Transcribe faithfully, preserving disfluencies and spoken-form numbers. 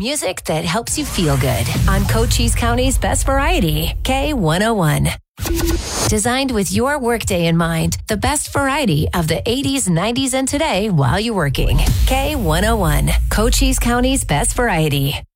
Music that helps you feel good on Cochise County's best variety, K one oh one. Designed with your workday in mind, the best variety of the eighties, nineties, and today while you're working. K one oh one, Cochise County's best variety.